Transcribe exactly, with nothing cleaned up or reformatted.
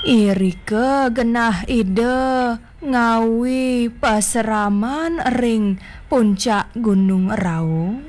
Irike genah ide ngawi paseraman ring puncak Gunung Raung.